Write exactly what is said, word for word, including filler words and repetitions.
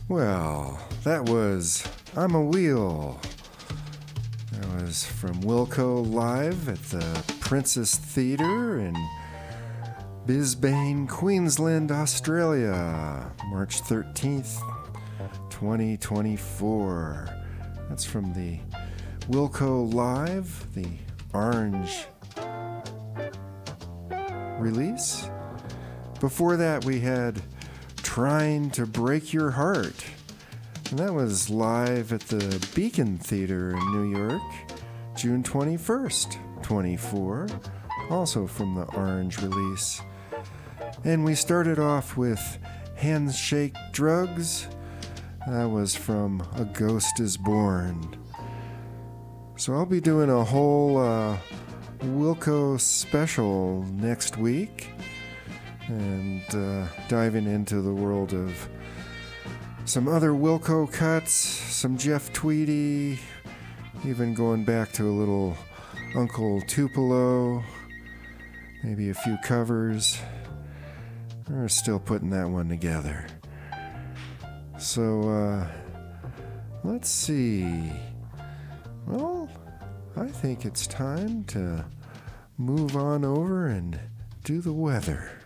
Well, that was I'm a Wheel. That was from Wilco live at the Princess Theatre in Brisbane, Queensland, Australia, March thirteenth, twenty twenty-four. That's from the Wilco Live, the Orange release. Before that, we had Trying to Break Your Heart. And that was live at the Beacon Theatre in New York, June twenty-first, twenty-four, also from the Orange release. And we started off with Handshake Drugs. That was from A Ghost is Born. So I'll be doing a whole uh, Wilco special next week and uh, diving into the world of some other Wilco cuts, some Jeff Tweedy, even going back to a little Uncle Tupelo, maybe a few covers. We're still putting that one together. So, uh, let's see. Well, I think it's time to move on over and do the weather.